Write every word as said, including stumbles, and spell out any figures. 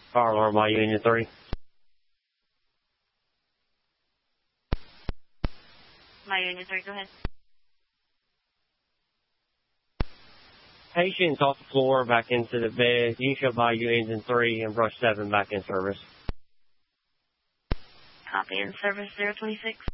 Fire alarm by Union three. My Union three, go ahead. Patients off the floor back into the bed. You can show by Union three and brush seven back in service. Copy in service zero twenty-six.